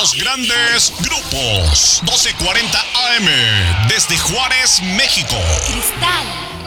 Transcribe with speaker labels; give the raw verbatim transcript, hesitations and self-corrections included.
Speaker 1: los grandes grupos. doce cuarenta A M desde Juárez, México.
Speaker 2: Cristal